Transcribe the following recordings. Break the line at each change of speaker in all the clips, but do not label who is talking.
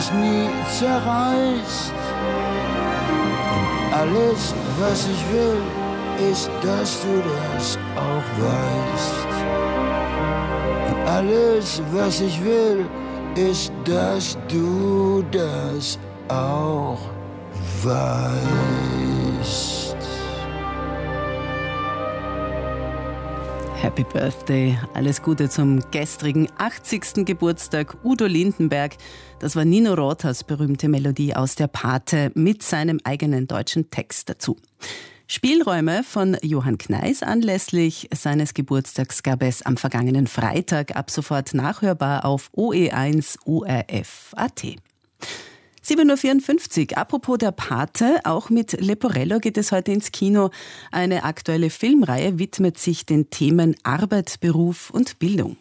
was nie zerreißt. Und alles, was ich will, ist, dass du das auch weißt. Und alles, was ich will, ist, dass du das auch weißt.
Happy Birthday, alles Gute zum gestrigen 80. Geburtstag Udo Lindenberg. Das war Nino Rothers berühmte Melodie aus der Pate mit seinem eigenen deutschen Text dazu. Spielräume von Johann Kneis anlässlich seines Geburtstags gab es am vergangenen Freitag, ab sofort nachhörbar auf OE1 ORF.at. 7.54 Uhr. Apropos der Pate, auch mit Leporello geht es heute ins Kino. Eine aktuelle Filmreihe widmet sich den Themen Arbeit, Beruf und Bildung.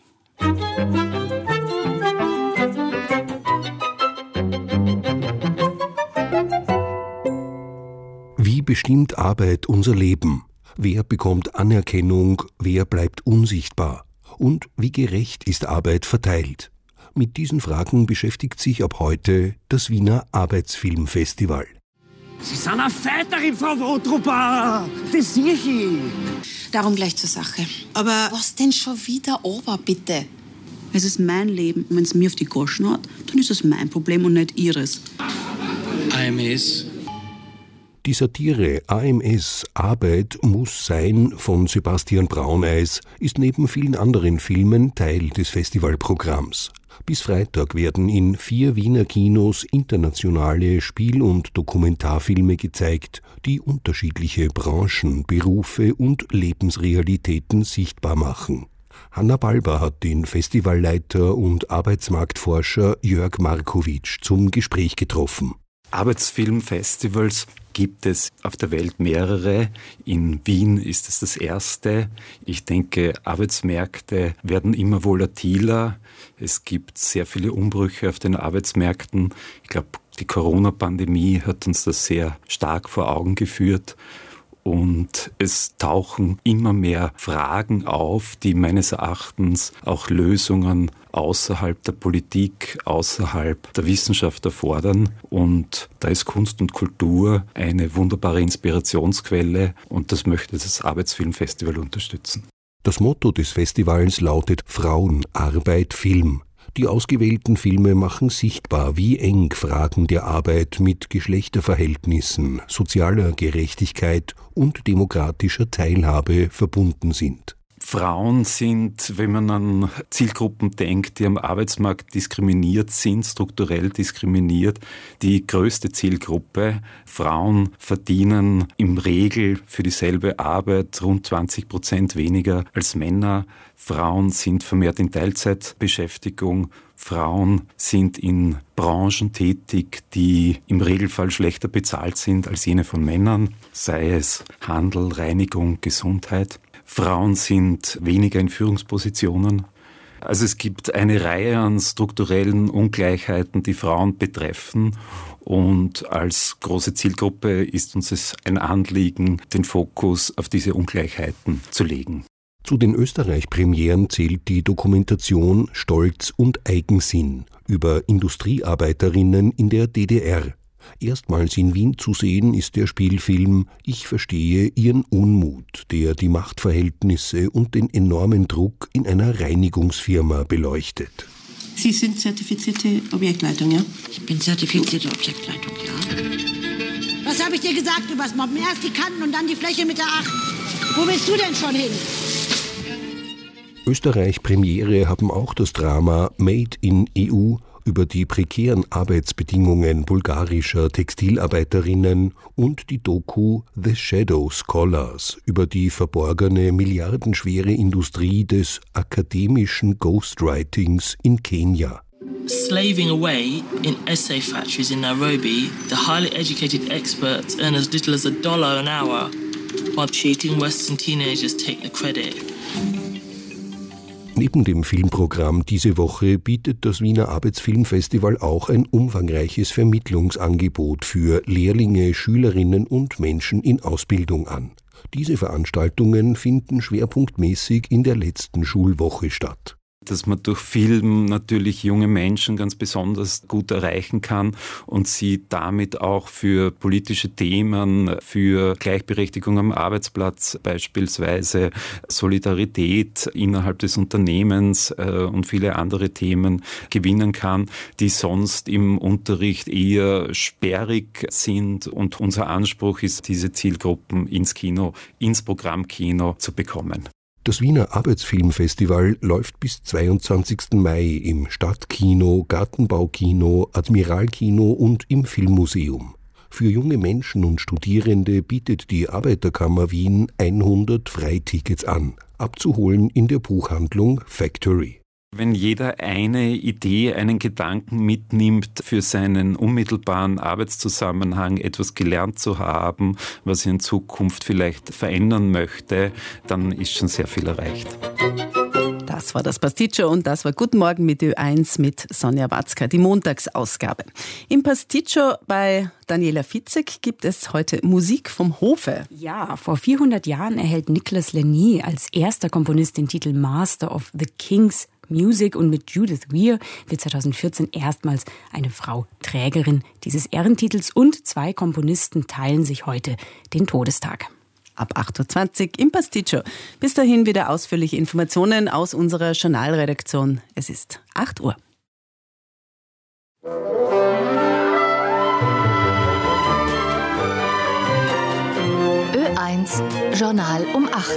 Wie bestimmt Arbeit unser Leben? Wer bekommt Anerkennung? Wer bleibt unsichtbar? Und wie gerecht ist Arbeit verteilt? Mit diesen Fragen beschäftigt sich ab heute das Wiener Arbeitsfilmfestival.
Sie sind eine Fighterin, Frau Wotrupper! Das sehe ich.
Darum gleich zur Sache. Aber was denn schon wieder aber, bitte?
Es ist mein Leben und wenn es mir auf die Goschen hat, dann ist es mein Problem und nicht ihres.
AMS.
Die Satire AMS Arbeit muss sein von Sebastian Brauneis ist neben vielen anderen Filmen Teil des Festivalprogramms. Bis Freitag werden in 4 Wiener Kinos internationale Spiel- und Dokumentarfilme gezeigt, die unterschiedliche Branchen, Berufe und Lebensrealitäten sichtbar machen. Hanna Balber hat den Festivalleiter und Arbeitsmarktforscher Jörg Markowitsch zum Gespräch getroffen.
Arbeitsfilmfestivals gibt es auf der Welt mehrere. In Wien ist es das erste. Ich denke, Arbeitsmärkte werden immer volatiler. Es gibt sehr viele Umbrüche auf den Arbeitsmärkten. Ich glaube, die Corona-Pandemie hat uns das sehr stark vor Augen geführt. Und es tauchen immer mehr Fragen auf, die meines Erachtens auch Lösungen außerhalb der Politik, außerhalb der Wissenschaft erfordern. Und da ist Kunst und Kultur eine wunderbare Inspirationsquelle und das möchte das Arbeitsfilmfestival unterstützen.
Das Motto des Festivals lautet Frauen, Arbeit, Film. Die ausgewählten Filme machen sichtbar, wie eng Fragen der Arbeit mit Geschlechterverhältnissen, sozialer Gerechtigkeit und demokratischer Teilhabe verbunden sind.
Frauen sind, wenn man an Zielgruppen denkt, die am Arbeitsmarkt diskriminiert sind, strukturell diskriminiert, die größte Zielgruppe. Frauen verdienen im Regel für dieselbe Arbeit rund 20% weniger als Männer. Frauen sind vermehrt in Teilzeitbeschäftigung. Frauen sind in Branchen tätig, die im Regelfall schlechter bezahlt sind als jene von Männern, sei es Handel, Reinigung, Gesundheit. Frauen sind weniger in Führungspositionen. Also es gibt eine Reihe an strukturellen Ungleichheiten, die Frauen betreffen. Und als große Zielgruppe ist uns es ein Anliegen, den Fokus auf diese Ungleichheiten zu legen.
Zu den Österreich-Premieren zählt die Dokumentation Stolz und Eigensinn über Industriearbeiterinnen in der DDR. Erstmals in Wien zu sehen ist der Spielfilm Ich verstehe Ihren Unmut, der die Machtverhältnisse und den enormen Druck in einer Reinigungsfirma beleuchtet.
Sie sind zertifizierte Objektleitung, ja?
Ich bin zertifizierte Objektleitung, ja.
Was habe ich dir gesagt übers Mobben? Erst die Kanten und dann die Fläche mit der 8. Wo willst du denn schon hin?
Österreich-Premiere haben auch das Drama Made in EU über die prekären Arbeitsbedingungen bulgarischer Textilarbeiterinnen und die Doku The Shadow Scholars über die verborgene milliardenschwere Industrie des akademischen Ghostwritings in Kenia.
Slaving away in essay factories in Nairobi, the highly educated experts earn as little as $1 an hour, while cheating Western teenagers take the credit.
Neben dem Filmprogramm diese Woche bietet das Wiener Arbeitsfilmfestival auch ein umfangreiches Vermittlungsangebot für Lehrlinge, Schülerinnen und Menschen in Ausbildung an. Diese Veranstaltungen finden schwerpunktmäßig in der letzten Schulwoche statt.
dass man durch Film natürlich junge Menschen ganz besonders gut erreichen kann und sie damit auch für politische Themen, für Gleichberechtigung am Arbeitsplatz, beispielsweise Solidarität innerhalb des Unternehmens und viele andere Themen gewinnen kann, die sonst im Unterricht eher sperrig sind. Und unser Anspruch ist, diese Zielgruppen ins Kino, ins Programmkino zu bekommen.
Das Wiener Arbeitsfilmfestival läuft bis 22. Mai im Stadtkino, Gartenbaukino, Admiralkino und im Filmmuseum. Für junge Menschen und Studierende bietet die Arbeiterkammer Wien 100 Freitickets an, abzuholen in der Buchhandlung Factory.
Wenn jeder eine Idee, einen Gedanken mitnimmt, für seinen unmittelbaren Arbeitszusammenhang etwas gelernt zu haben, was er in Zukunft vielleicht verändern möchte, dann ist schon sehr viel erreicht.
Das war das Pasticcio und das war Guten Morgen mit Ö1 mit Sonja Watzka, die Montagsausgabe. Im Pasticcio bei Daniela Fitzek gibt es heute Musik vom Hofe.
Ja, vor 400 Jahren erhält Nicolas Lenny als erster Komponist den Titel Master of the King's Music und mit Judith Weir wird 2014 erstmals eine Frau Trägerin dieses Ehrentitels und 2 Komponisten teilen sich heute den Todestag.
Ab 8.20 Uhr im Pasticcio. Bis dahin wieder ausführliche Informationen aus unserer Journalredaktion. Es ist 8 Uhr.
Ö1 Journal um 8.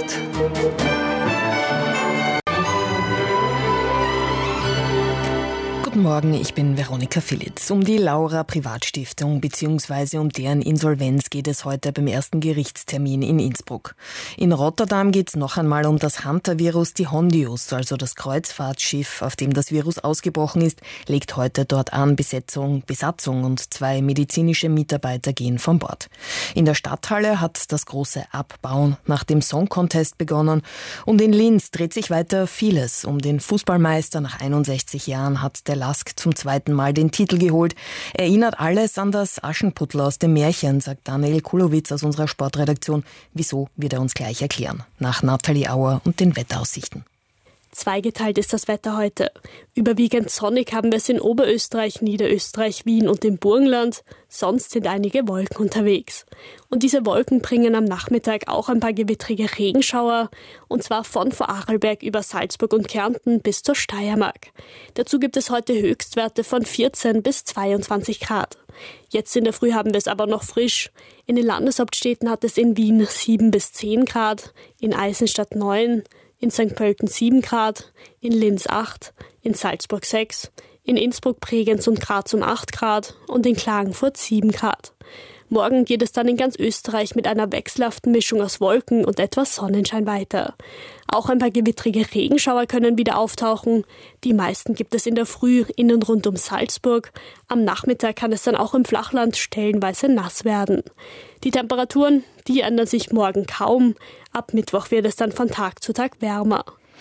Guten Morgen, ich bin Veronika Philitz. Um die Laura Privatstiftung bzw. um deren Insolvenz geht es heute beim ersten Gerichtstermin in Innsbruck. In Rotterdam geht es noch einmal um das Hantavirus. Die Hondius, also das Kreuzfahrtschiff, auf dem das Virus ausgebrochen ist, legt heute dort an. Besatzung und 2 medizinische Mitarbeiter gehen von Bord. In der Stadthalle hat das große Abbauen nach dem Song Contest begonnen. Und in Linz dreht sich weiter vieles. Um den Fußballmeister nach 61 Jahren hat der Lask zum 2. Mal den Titel geholt. Erinnert alles an das Aschenputtel aus dem Märchen, sagt Daniel Kulowitz aus unserer Sportredaktion. Wieso, wird er uns gleich erklären. Nach Nathalie Auer und den Wetteraussichten.
Zweigeteilt ist das Wetter heute. Überwiegend sonnig haben wir es in Oberösterreich, Niederösterreich, Wien und dem Burgenland. Sonst sind einige Wolken unterwegs. Und diese Wolken bringen am Nachmittag auch ein paar gewittrige Regenschauer. Und zwar von Vorarlberg über Salzburg und Kärnten bis zur Steiermark. Dazu gibt es heute Höchstwerte von 14 bis 22 Grad. Jetzt in der Früh haben wir es aber noch frisch. In den Landeshauptstädten hat es in Wien 7 bis 10 Grad, in Eisenstadt 9, in St. Pölten 7 Grad, in Linz 8, in Salzburg 6, in Innsbruck, Bregenz und Graz um 8 Grad und in Klagenfurt 7 Grad. Morgen geht es dann in ganz Österreich mit einer wechselhaften Mischung aus Wolken und etwas Sonnenschein weiter. Auch ein paar gewittrige Regenschauer können wieder auftauchen. Die meisten gibt es in der Früh in und rund um Salzburg. Am Nachmittag kann es dann auch im Flachland stellenweise nass werden. Die Temperaturen, die ändern sich morgen kaum. Ab Mittwoch wird es dann von Tag zu Tag wärmer.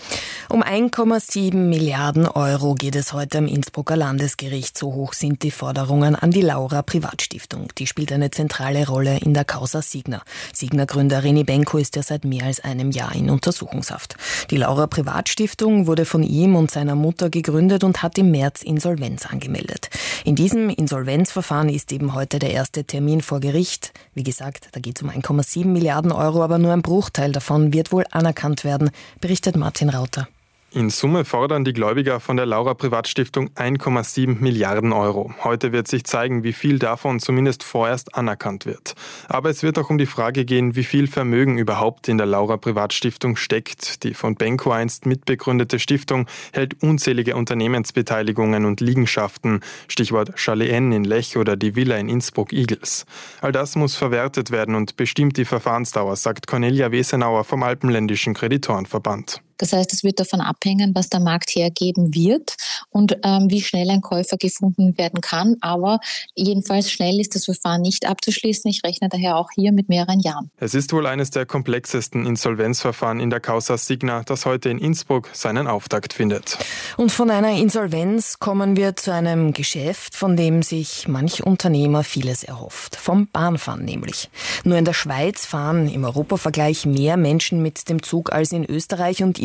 Um 1,7 Milliarden Euro geht es heute am Innsbrucker Landesgericht. So hoch sind die Forderungen an die Laura Privatstiftung. Die spielt eine zentrale Rolle in der Causa Signa. Signa-Gründer René Benko ist ja seit mehr als einem Jahr in Untersuchungshaft. Die Laura Privatstiftung wurde von ihm und seiner Mutter gegründet und hat im März Insolvenz angemeldet. In diesem Insolvenzverfahren ist eben heute der erste Termin vor Gericht. Wie gesagt, da geht es um 1,7 Milliarden Euro, aber nur ein Bruchteil davon wird wohl anerkannt werden, berichtet Martin Rauter.
In Summe fordern die Gläubiger von der Laura Privatstiftung 1,7 Milliarden Euro. Heute wird sich zeigen, wie viel davon zumindest vorerst anerkannt wird. Aber es wird auch um die Frage gehen, wie viel Vermögen überhaupt in der Laura Privatstiftung steckt. Die von Benko einst mitbegründete Stiftung hält unzählige Unternehmensbeteiligungen und Liegenschaften, Stichwort Chalet N in Lech oder die Villa in Innsbruck-Igels. All das muss verwertet werden und bestimmt die Verfahrensdauer, sagt Cornelia Wesenauer vom Alpenländischen Kreditorenverband.
Das heißt, es wird davon abhängen, was der Markt hergeben wird und wie schnell ein Käufer gefunden werden kann. Aber jedenfalls schnell ist das Verfahren nicht abzuschließen. Ich rechne daher auch hier mit mehreren Jahren.
Es ist wohl eines der komplexesten Insolvenzverfahren in der Causa Signa, das heute in Innsbruck seinen Auftakt findet.
Und von einer Insolvenz kommen wir zu einem Geschäft, von dem sich manch Unternehmer vieles erhofft. Vom Bahnfahren nämlich. Nur in der Schweiz fahren im Europavergleich mehr Menschen mit dem Zug als in Österreich und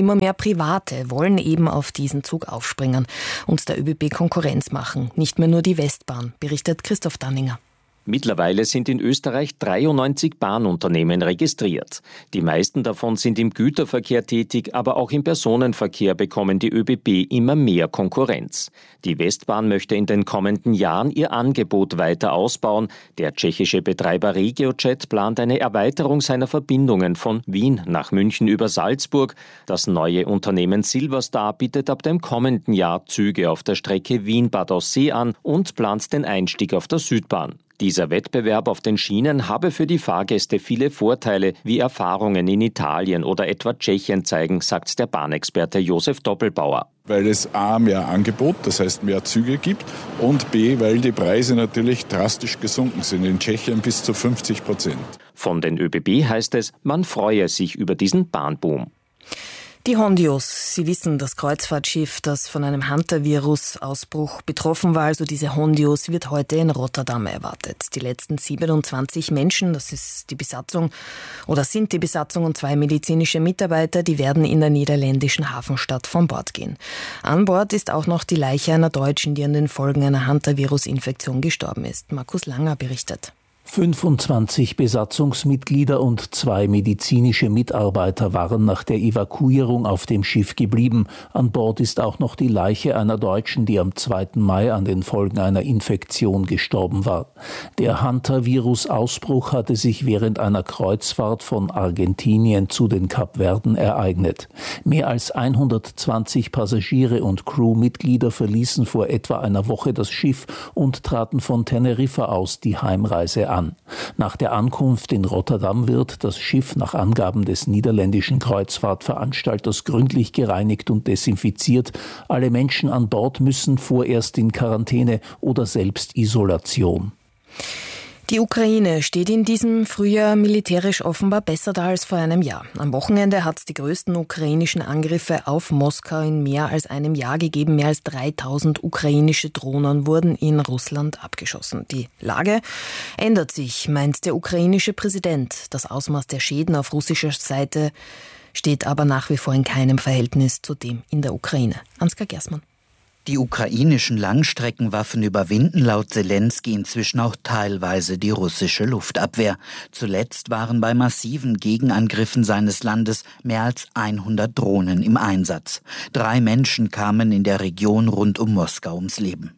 immer mehr Private wollen eben auf diesen Zug aufspringen und der ÖBB Konkurrenz machen. Nicht mehr nur die Westbahn, berichtet Christoph Danninger.
Mittlerweile sind in Österreich 93 Bahnunternehmen registriert. Die meisten davon sind im Güterverkehr tätig, aber auch im Personenverkehr bekommen die ÖBB immer mehr Konkurrenz. Die Westbahn möchte in den kommenden Jahren ihr Angebot weiter ausbauen. Der tschechische Betreiber RegioJet plant eine Erweiterung seiner Verbindungen von Wien nach München über Salzburg. Das neue Unternehmen Silverstar bietet ab dem kommenden Jahr Züge auf der Strecke Wien-Bad Aussee an und plant den Einstieg auf der Südbahn. Dieser Wettbewerb auf den Schienen habe für die Fahrgäste viele Vorteile, wie Erfahrungen in Italien oder etwa Tschechien zeigen, sagt der Bahnexperte Josef Doppelbauer.
Weil es A, mehr Angebot, das heißt mehr Züge gibt, und B, weil die Preise natürlich drastisch gesunken sind, in Tschechien bis zu 50%.
Von den ÖBB heißt es, man freue sich über diesen Bahnboom.
Die Hondios, Sie wissen, das Kreuzfahrtschiff, das von einem Hunter-Virus-Ausbruch betroffen war, also diese Hondios, wird heute in Rotterdam erwartet. Die letzten 27 Menschen, das ist die Besatzung oder sind die Besatzung und 2 medizinische Mitarbeiter, die werden in der niederländischen Hafenstadt von Bord gehen. An Bord ist auch noch die Leiche einer Deutschen, die an den Folgen einer Hunter-Virus-Infektion gestorben ist. Markus Langer berichtet.
25 Besatzungsmitglieder und 2 medizinische Mitarbeiter waren nach der Evakuierung auf dem Schiff geblieben. An Bord ist auch noch die Leiche einer Deutschen, die am 2. Mai an den Folgen einer Infektion gestorben war. Der Hunter-Virus-Ausbruch hatte sich während einer Kreuzfahrt von Argentinien zu den Kapverden ereignet. Mehr als 120 Passagiere und Crewmitglieder verließen vor etwa einer Woche das Schiff und traten von Teneriffa aus die Heimreise an. Nach der Ankunft in Rotterdam wird das Schiff nach Angaben des niederländischen Kreuzfahrtveranstalters gründlich gereinigt und desinfiziert. Alle Menschen an Bord müssen vorerst in Quarantäne oder Selbstisolation.
Die Ukraine steht in diesem Frühjahr militärisch offenbar besser da als vor einem Jahr. Am Wochenende hat es die größten ukrainischen Angriffe auf Moskau in mehr als einem Jahr gegeben. Mehr als 3000 ukrainische Drohnen wurden in Russland abgeschossen. Die Lage ändert sich, meint der ukrainische Präsident. Das Ausmaß der Schäden auf russischer Seite steht aber nach wie vor in keinem Verhältnis zu dem in der Ukraine. Ansgar Gersmann.
Die ukrainischen Langstreckenwaffen überwinden laut Zelensky inzwischen auch teilweise die russische Luftabwehr. Zuletzt waren bei massiven Gegenangriffen seines Landes mehr als 100 Drohnen im Einsatz. 3 Menschen kamen in der Region rund um Moskau ums Leben.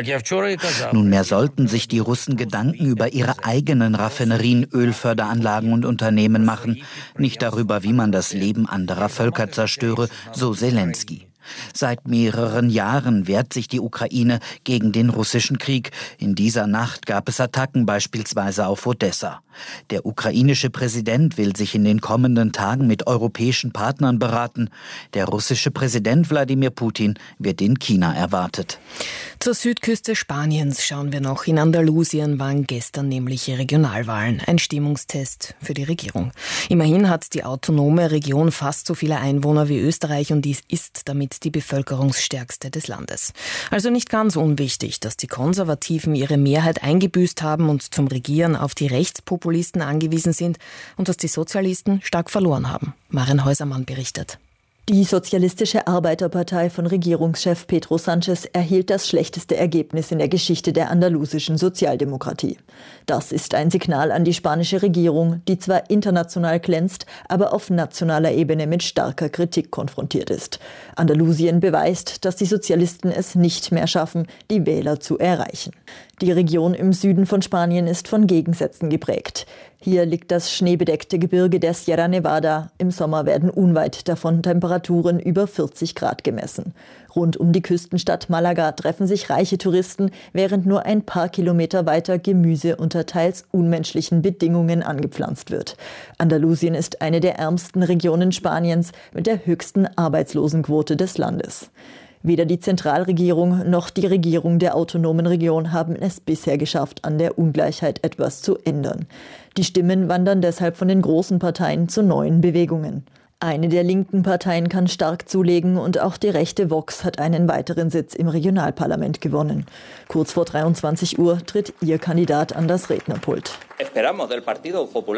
Nunmehr sollten sich die Russen Gedanken über ihre eigenen Raffinerien, Ölförderanlagen und Unternehmen machen, nicht darüber, wie man das Leben anderer Völker zerstöre, so Zelensky. Seit mehreren Jahren wehrt sich die Ukraine gegen den russischen Krieg. In dieser Nacht gab es Attacken beispielsweise auf Odessa. Der ukrainische Präsident will sich in den kommenden Tagen mit europäischen Partnern beraten. Der russische Präsident Wladimir Putin wird in China erwartet.
Zur Südküste Spaniens schauen wir noch. In Andalusien waren gestern nämlich Regionalwahlen. Ein Stimmungstest für die Regierung. Immerhin hat die autonome Region fast so viele Einwohner wie Österreich und dies ist damit die bevölkerungsstärkste des Landes. Also nicht ganz unwichtig, dass die Konservativen ihre Mehrheit eingebüßt haben und zum Regieren auf die Rechtspopulisten angewiesen sind und dass die Sozialisten stark verloren haben. Maren Häusermann berichtet.
Die Sozialistische Arbeiterpartei von Regierungschef Pedro Sánchez erhielt das schlechteste Ergebnis in der Geschichte der andalusischen Sozialdemokratie. Das ist ein Signal an die spanische Regierung, die zwar international glänzt, aber auf nationaler Ebene mit starker Kritik konfrontiert ist. Andalusien beweist, dass die Sozialisten es nicht mehr schaffen, die Wähler zu erreichen. Die Region im Süden von Spanien ist von Gegensätzen geprägt. Hier liegt das schneebedeckte Gebirge der Sierra Nevada. Im Sommer werden unweit davon Temperaturen über 40 Grad gemessen. Rund um die Küstenstadt Malaga treffen sich reiche Touristen, während nur ein paar Kilometer weiter Gemüse unter teils unmenschlichen Bedingungen angepflanzt wird. Andalusien ist eine der ärmsten Regionen Spaniens mit der höchsten Arbeitslosenquote des Landes. Weder die Zentralregierung noch die Regierung der autonomen Region haben es bisher geschafft, an der Ungleichheit etwas zu ändern. Die Stimmen wandern deshalb von den großen Parteien zu neuen Bewegungen. Eine der linken Parteien kann stark zulegen und auch die rechte Vox hat einen weiteren Sitz im Regionalparlament gewonnen. Kurz vor 23 Uhr tritt ihr Kandidat an das Rednerpult.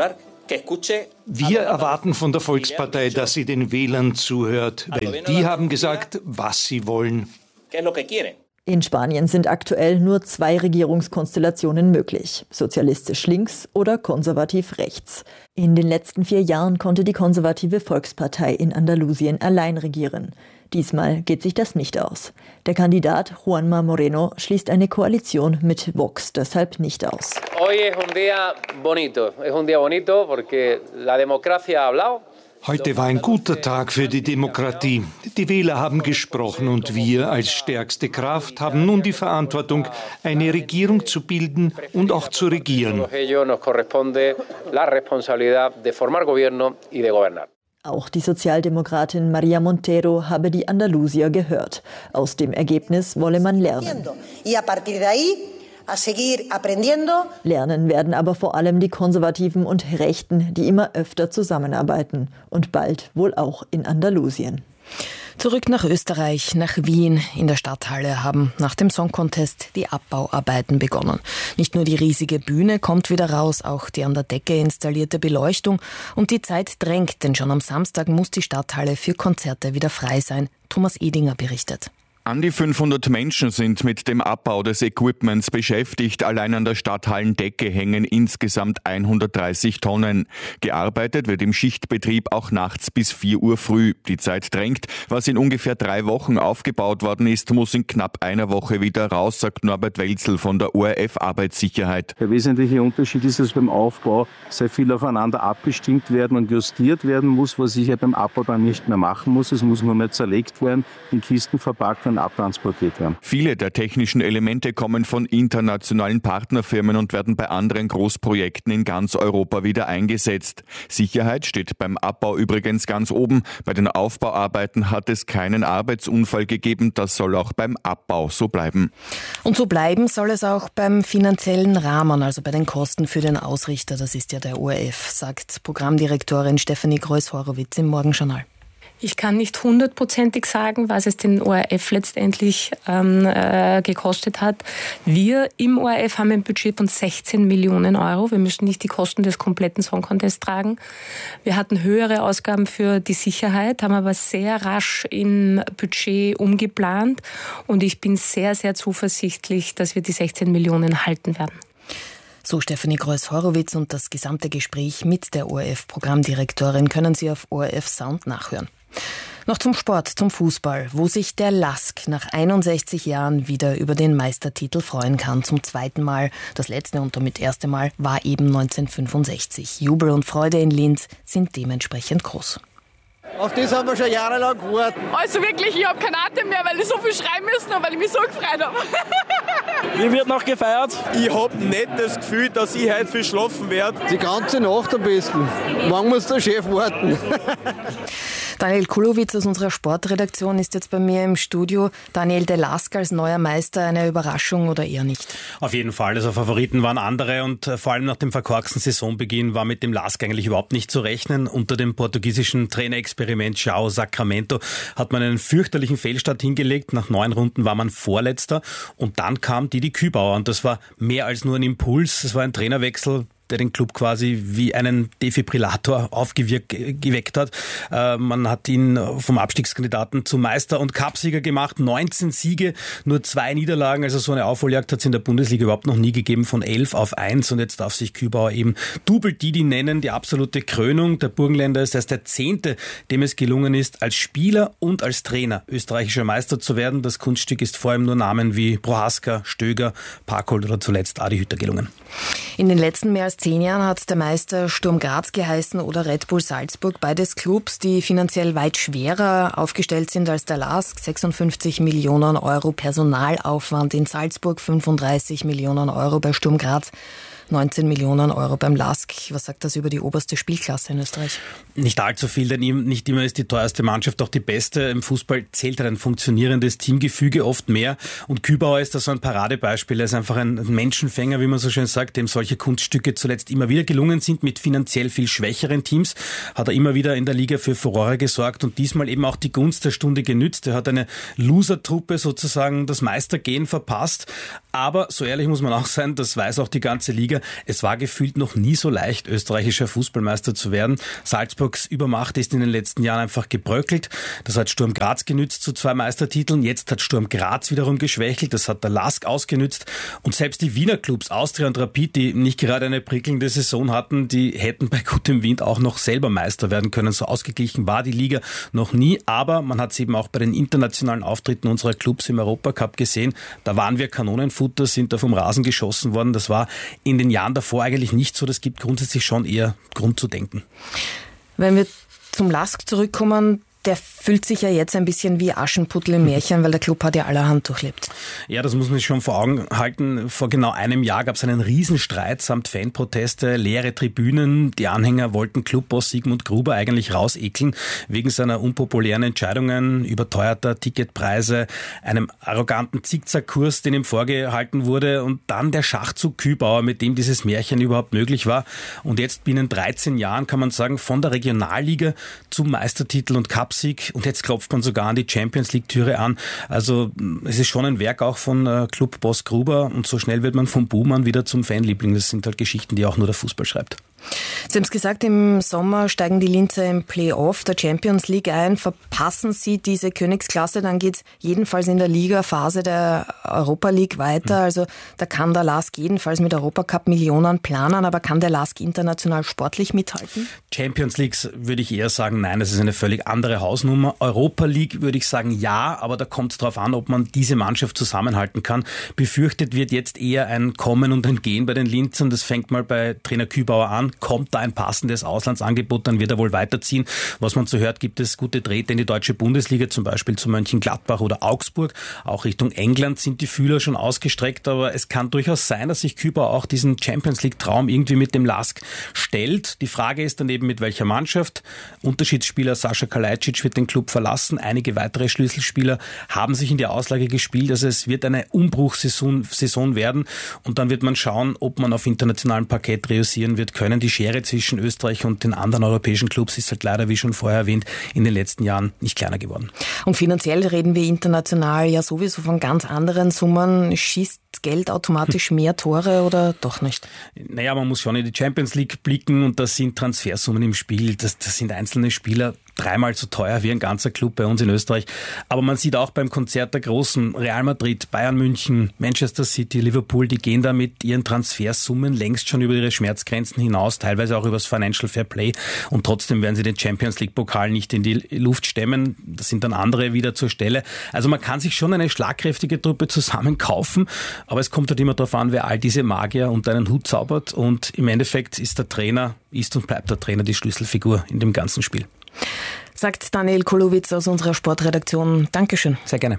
Wir erwarten von der Volkspartei, dass sie den Wählern zuhört, weil die haben gesagt, was sie wollen.
In Spanien sind aktuell nur 2 Regierungskonstellationen möglich: sozialistisch links oder konservativ rechts. In den letzten 4 Jahren konnte die konservative Volkspartei in Andalusien allein regieren. Diesmal geht sich das nicht aus. Der Kandidat Juanma Moreno schließt eine Koalition mit Vox deshalb nicht aus.
Heute war ein guter Tag für die Demokratie. Die Wähler haben gesprochen und wir als stärkste Kraft haben nun die Verantwortung, eine Regierung zu bilden und auch zu regieren.
Auch die Sozialdemokratin Maria Montero habe die Andalusier gehört. Aus dem Ergebnis wolle man lernen. Lernen werden aber vor allem die Konservativen und Rechten, die immer öfter zusammenarbeiten. Und bald wohl auch in Andalusien.
Zurück nach Österreich, nach Wien. In der Stadthalle haben nach dem Song Contest die Abbauarbeiten begonnen. Nicht nur die riesige Bühne kommt wieder raus, auch die an der Decke installierte Beleuchtung. Und die Zeit drängt, denn schon am Samstag muss die Stadthalle für Konzerte wieder frei sein. Thomas Edinger berichtet.
An die 500 Menschen sind mit dem Abbau des Equipments beschäftigt. Allein an der Stadthallendecke hängen insgesamt 130 Tonnen. Gearbeitet wird im Schichtbetrieb auch nachts bis 4 Uhr früh. Die Zeit drängt. Was in ungefähr 3 Wochen aufgebaut worden ist, muss in knapp einer Woche wieder raus, sagt Norbert Welzel von der ORF Arbeitssicherheit.
Der wesentliche Unterschied ist, dass beim Aufbau sehr viel aufeinander abgestimmt werden und justiert werden muss, was ich ja beim Abbau dann nicht mehr machen muss. Es muss nur mehr zerlegt werden, in Kisten verpackt werden, abtransportiert werden.
Viele der technischen Elemente kommen von internationalen Partnerfirmen und werden bei anderen Großprojekten in ganz Europa wieder eingesetzt. Sicherheit steht beim Abbau übrigens ganz oben. Bei den Aufbauarbeiten hat es keinen Arbeitsunfall gegeben. Das soll auch beim Abbau so bleiben.
Und so bleiben soll es auch beim finanziellen Rahmen, also bei den Kosten für den Ausrichter. Das ist ja der ORF, sagt Programmdirektorin Stefanie Greuß-Horowitz im Morgenjournal.
Ich kann nicht 100%ig sagen, was es den ORF letztendlich gekostet hat. Wir im ORF haben ein Budget von 16 Millionen Euro. Wir müssen nicht die Kosten des kompletten Song Contest tragen. Wir hatten höhere Ausgaben für die Sicherheit, haben aber sehr rasch im Budget umgeplant. Und ich bin sehr, sehr zuversichtlich, dass wir die 16 Millionen halten werden.
So Stefanie Greuß-Horowitz, und das gesamte Gespräch mit der ORF-Programmdirektorin können Sie auf ORF Sound nachhören. Noch zum Sport, zum Fußball, wo sich der LASK nach 61 Jahren wieder über den Meistertitel freuen kann. Zum 2. Mal. Das letzte und damit erste Mal war eben 1965. Jubel und Freude in Linz sind dementsprechend groß.
Auf das haben wir schon jahrelang gewartet.
Also wirklich, ich habe keinen Atem mehr, weil ich so viel schreien müssen habe, weil ich mich so gefreut habe.
Wie wird noch gefeiert? Ich habe nicht das Gefühl, dass ich heute viel schlafen werde. Die ganze Nacht am besten. Wann muss der Chef warten?
Daniel Kulowitz aus unserer Sportredaktion ist jetzt bei mir im Studio. Daniel, der LASK als neuer Meister, eine Überraschung oder eher nicht?
Auf jeden Fall. Also Favoriten waren andere und vor allem nach dem verkorksten Saisonbeginn war mit dem LASK eigentlich überhaupt nicht zu rechnen. Unter dem portugiesischen Trainerexperiment João Sacramento hat man einen fürchterlichen Fehlstart hingelegt. Nach 9 Runden war man Vorletzter und dann kam Didi Kübauer und das war mehr als nur ein Impuls. Es war ein Trainerwechsel, der den Club quasi wie einen Defibrillator aufgeweckt hat. Man hat ihn vom Abstiegskandidaten zum Meister und Cupsieger gemacht. 19 Siege, nur 2 Niederlagen. Also so eine Aufholjagd hat es in der Bundesliga überhaupt noch nie gegeben, von 11 auf 1. Und jetzt darf sich Kübauer eben Double Didi nennen, die absolute Krönung. Der Burgenländer ist erst der 10., dem es gelungen ist, als Spieler und als Trainer österreichischer Meister zu werden. Das Kunststück ist vor allem nur Namen wie Prohaska, Stöger, Parkholt oder zuletzt Adi Hütter gelungen.
In den letzten mehr als 10 Jahren hat der Meister Sturm Graz geheißen oder Red Bull Salzburg. Beides Clubs, die finanziell weit schwerer aufgestellt sind als der LASK. 56 Millionen Euro Personalaufwand in Salzburg, 35 Millionen Euro bei Sturm Graz. 19 Millionen Euro beim LASK. Was sagt das über die oberste Spielklasse in Österreich?
Nicht allzu viel, denn nicht immer ist die teuerste Mannschaft auch die beste. Im Fußball zählt ein funktionierendes Teamgefüge oft mehr. Und Kübauer ist da so ein Paradebeispiel. Er ist einfach ein Menschenfänger, wie man so schön sagt, dem solche Kunststücke zuletzt immer wieder gelungen sind. Mit finanziell viel schwächeren Teams hat er immer wieder in der Liga für Furore gesorgt und diesmal eben auch die Gunst der Stunde genützt. Er hat eine Loser-Truppe sozusagen das Meistergehen verpasst. Aber so ehrlich muss man auch sein, das weiß auch die ganze Liga, Es war gefühlt noch nie so leicht, österreichischer Fußballmeister zu werden. Salzburgs Übermacht ist in den letzten Jahren einfach gebröckelt. Das hat Sturm Graz genützt zu 2 Meistertiteln. Jetzt hat Sturm Graz wiederum geschwächelt. Das hat der LASK ausgenützt. Und selbst die Wiener Clubs Austria und Rapid, die nicht gerade eine prickelnde Saison hatten, die hätten bei gutem Wind auch noch selber Meister werden können. So ausgeglichen war die Liga noch nie. Aber man hat es eben auch bei den internationalen Auftritten unserer Clubs im Europacup gesehen. Da waren wir Kanonenfutter, sind da vom Rasen geschossen worden. Das war in den Jahren davor eigentlich nicht so. Das gibt grundsätzlich schon eher Grund zu denken.
Wenn wir zum LASK zurückkommen, der fühlt sich ja jetzt ein bisschen wie Aschenputtel im Märchen, weil der Club hat ja allerhand durchlebt.
Ja, das muss man sich schon vor Augen halten. Vor genau einem Jahr gab es einen Riesenstreit samt Fanproteste, leere Tribünen. Die Anhänger wollten Clubboss Sigmund Gruber eigentlich rausekeln, wegen seiner unpopulären Entscheidungen, überteuerter Ticketpreise, einem arroganten Zickzackkurs, den ihm vorgehalten wurde, und dann der Schachzug Kübauer, mit dem dieses Märchen überhaupt möglich war. Und jetzt binnen 13 Jahren kann man sagen, von der Regionalliga zum Meistertitel und Cupsieg, und jetzt klopft man sogar an die Champions-League-Türe an. Also es ist schon ein Werk auch von Clubboss Gruber, und so schnell wird man vom Buhmann wieder zum Fanliebling. Das sind halt Geschichten, die auch nur der Fußball schreibt.
Sie haben es gesagt, im Sommer steigen die Linzer im Play-Off der Champions League ein. Verpassen Sie diese Königsklasse, dann geht es jedenfalls in der Liga-Phase der Europa League weiter. Also da kann der LASK jedenfalls mit Europacup Millionen planen, aber kann der LASK international sportlich mithalten?
Champions League würde ich eher sagen, nein, das ist eine völlig andere Hausnummer. Europa League würde ich sagen, ja, aber da kommt es darauf an, ob man diese Mannschaft zusammenhalten kann. Befürchtet wird jetzt eher ein Kommen und ein Gehen bei den Linzern. Das fängt mal bei Trainer Kübauer an. Kommt da ein passendes Auslandsangebot, dann wird er wohl weiterziehen. Was man so hört, gibt es gute Drähte in die deutsche Bundesliga, zum Beispiel zu Mönchengladbach oder Augsburg. Auch Richtung England sind die Fühler schon ausgestreckt, aber es kann durchaus sein, dass sich Kübauer auch diesen Champions-League-Traum irgendwie mit dem LASK stellt. Die Frage ist dann eben, mit welcher Mannschaft. Unterschiedsspieler Sascha Kalajdzic wird den Club verlassen. Einige weitere Schlüsselspieler haben sich in die Auslage gespielt. Also es wird eine Umbruchssaison werden, und dann wird man schauen, ob man auf internationalem Parkett reüssieren wird können. Die Schere zwischen Österreich und den anderen europäischen Clubs ist halt leider, wie schon vorher erwähnt, in den letzten Jahren nicht kleiner geworden.
Und finanziell reden wir international ja sowieso von ganz anderen Summen. Schießt Geld automatisch mehr Tore oder doch nicht?
Naja, man muss schon in die Champions League blicken, und da sind Transfersummen im Spiel. Das sind einzelne Spieler 3-mal so teuer wie ein ganzer Club bei uns in Österreich. Aber man sieht auch beim Konzert der Großen, Real Madrid, Bayern München, Manchester City, Liverpool, die gehen da mit ihren Transfersummen längst schon über ihre Schmerzgrenzen hinaus, teilweise auch über das Financial Fair Play, und trotzdem werden sie den Champions League Pokal nicht in die Luft stemmen. Das sind dann andere wieder zur Stelle. Also man kann sich schon eine schlagkräftige Truppe zusammen kaufen, aber es kommt halt immer darauf an, wer all diese Magier unter einen Hut zaubert, und im Endeffekt ist der Trainer, ist und bleibt der Trainer die Schlüsselfigur in dem ganzen Spiel.
Sagt Daniel Kolowitz aus unserer Sportredaktion. Dankeschön.
Sehr gerne.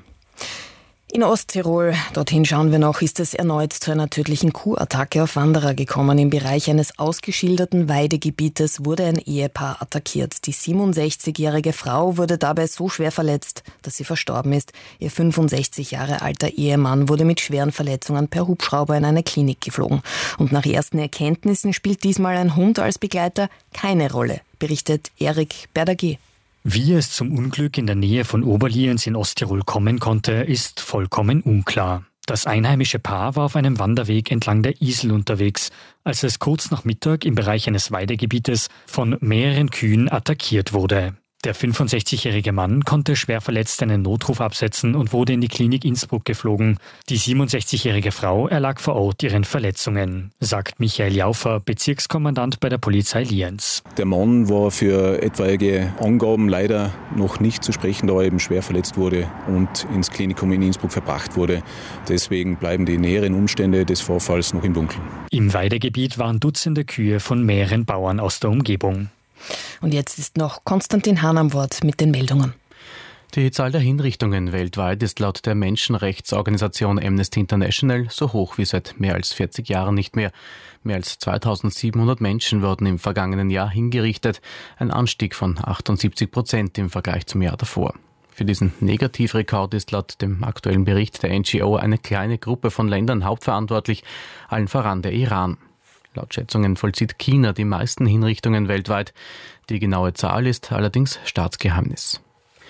In Osttirol, dorthin schauen wir noch, ist es erneut zu einer tödlichen Kuhattacke auf Wanderer gekommen. Im Bereich eines ausgeschilderten Weidegebietes wurde ein Ehepaar attackiert. Die 67-jährige Frau wurde dabei so schwer verletzt, dass sie verstorben ist. Ihr 65 Jahre alter Ehemann wurde mit schweren Verletzungen per Hubschrauber in eine Klinik geflogen. Und nach ersten Erkenntnissen spielt diesmal ein Hund als Begleiter keine Rolle, berichtet Erik Berdagier.
Wie es zum Unglück in der Nähe von Oberlienz in Osttirol kommen konnte, ist vollkommen unklar. Das einheimische Paar war auf einem Wanderweg entlang der Isel unterwegs, als es kurz nach Mittag im Bereich eines Weidegebietes von mehreren Kühen attackiert wurde. Der 65-jährige Mann konnte schwer verletzt einen Notruf absetzen und wurde in die Klinik Innsbruck geflogen. Die 67-jährige Frau erlag vor Ort ihren Verletzungen, sagt Michael Jaufer, Bezirkskommandant bei der Polizei Lienz.
Der Mann war für etwaige Angaben leider noch nicht zu sprechen, da er eben schwer verletzt wurde und ins Klinikum in Innsbruck verbracht wurde. Deswegen bleiben die näheren Umstände des Vorfalls noch im Dunkeln.
Im Weidegebiet waren Dutzende Kühe von mehreren Bauern aus der Umgebung.
Und jetzt ist noch Konstantin Hahn am Wort mit den Meldungen.
Die Zahl der Hinrichtungen weltweit ist laut der Menschenrechtsorganisation Amnesty International so hoch wie seit mehr als 40 Jahren nicht mehr. Mehr als 2700 Menschen wurden im vergangenen Jahr hingerichtet, ein Anstieg von 78% im Vergleich zum Jahr davor. Für diesen Negativrekord ist laut dem aktuellen Bericht der NGO eine kleine Gruppe von Ländern hauptverantwortlich, allen voran der Iran. Laut Schätzungen vollzieht China die meisten Hinrichtungen weltweit. Die genaue Zahl ist allerdings Staatsgeheimnis.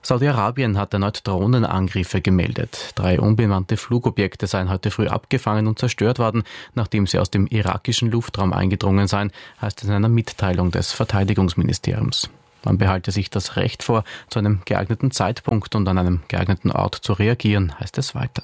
Saudi-Arabien hat erneut Drohnenangriffe gemeldet. 3 unbemannte Flugobjekte seien heute früh abgefangen und zerstört worden, nachdem sie aus dem irakischen Luftraum eingedrungen seien, heißt es in einer Mitteilung des Verteidigungsministeriums. Man behalte sich das Recht vor, zu einem geeigneten Zeitpunkt und an einem geeigneten Ort zu reagieren, heißt es weiter.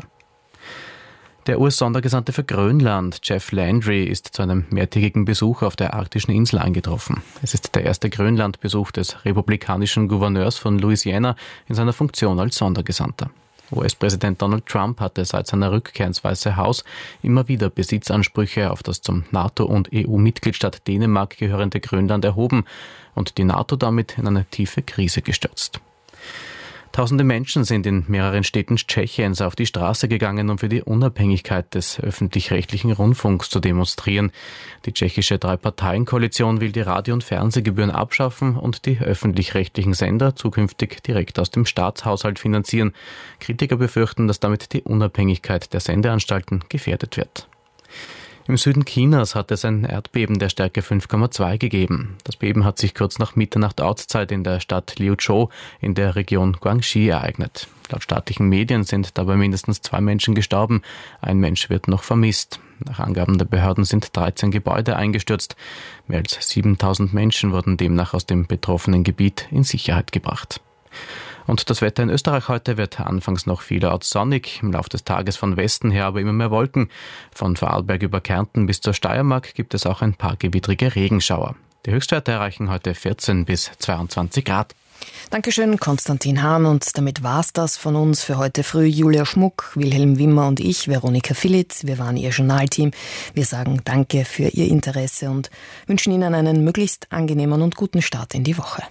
Der US-Sondergesandte für Grönland, Jeff Landry, ist zu einem mehrtägigen Besuch auf der arktischen Insel eingetroffen. Es ist der erste Grönlandbesuch des republikanischen Gouverneurs von Louisiana in seiner Funktion als Sondergesandter. US-Präsident Donald Trump hatte seit seiner Rückkehr ins Weiße Haus immer wieder Besitzansprüche auf das zum NATO- und EU-Mitgliedstaat Dänemark gehörende Grönland erhoben und die NATO damit in eine tiefe Krise gestürzt. Tausende Menschen sind in mehreren Städten Tschechiens auf die Straße gegangen, um für die Unabhängigkeit des öffentlich-rechtlichen Rundfunks zu demonstrieren. Die tschechische Drei-Parteien-Koalition will die Radio- und Fernsehgebühren abschaffen und die öffentlich-rechtlichen Sender zukünftig direkt aus dem Staatshaushalt finanzieren. Kritiker befürchten, dass damit die Unabhängigkeit der Sendeanstalten gefährdet wird. Im Süden Chinas hat es ein Erdbeben der Stärke 5,2 gegeben. Das Beben hat sich kurz nach Mitternacht Ortszeit in der Stadt Liuzhou in der Region Guangxi ereignet. Laut staatlichen Medien sind dabei mindestens 2 Menschen gestorben. Ein Mensch wird noch vermisst. Nach Angaben der Behörden sind 13 Gebäude eingestürzt. Mehr als 7000 Menschen wurden demnach aus dem betroffenen Gebiet in Sicherheit gebracht. Und das Wetter in Österreich heute wird anfangs noch vielerorts sonnig, im Laufe des Tages von Westen her aber immer mehr Wolken. Von Vorarlberg über Kärnten bis zur Steiermark gibt es auch ein paar gewittrige Regenschauer. Die Höchstwerte erreichen heute 14 bis 22 Grad.
Dankeschön, Konstantin Hahn. Und damit war's das von uns für heute früh. Julia Schmuck, Wilhelm Wimmer und ich, Veronika Filitz. Wir waren Ihr Journalteam. Wir sagen Danke für Ihr Interesse und wünschen Ihnen einen möglichst angenehmen und guten Start in die Woche.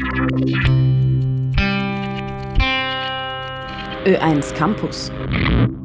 Ö1 Campus.